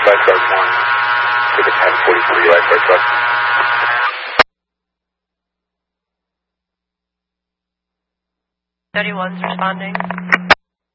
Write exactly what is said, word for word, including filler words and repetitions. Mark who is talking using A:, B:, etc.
A: Lifeguard one to the ten forty-three lifeguard truck.
B: thirty-one's responding.